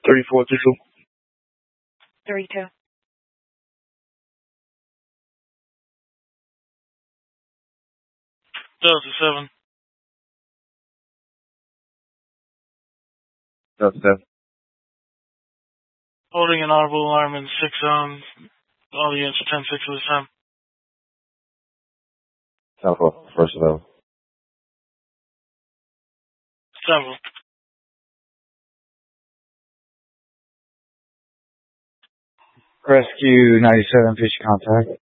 34 Official. 32. Delta 7. Delta 7. Holding an audible alarm in 6 on. All the units are 10-6 at this time. Southwest, first available. Several. Rescue 97, fish contact.